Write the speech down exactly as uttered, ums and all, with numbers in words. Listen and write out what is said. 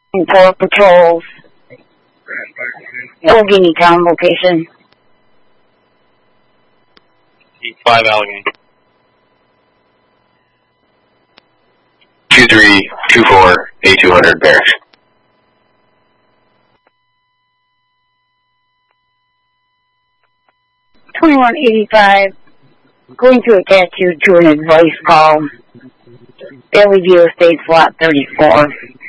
four patrols. Allegheny Town location. five Allegheny. two three two four A two hundred Barracks. twenty-one eighty-five, going to attach you to an advice call. Bellevue Estates, lot thirty-four.